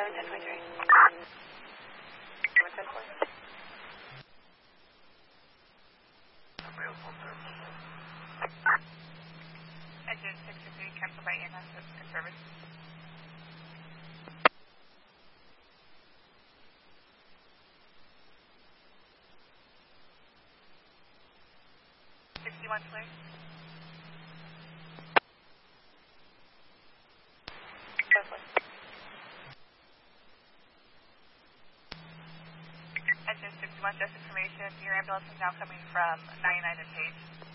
1023. Engine 623, cancel by EMS in service. 61 clear. Engine 61, just information, your ambulance is now coming from 99 and Page.